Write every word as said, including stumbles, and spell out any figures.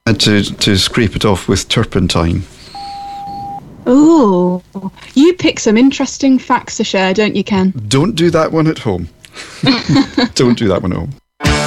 had to, to scrape it off with turpentine. Oh, you pick some interesting facts to share, don't you, Ken? Don't do that one at home. Don't do that one at home.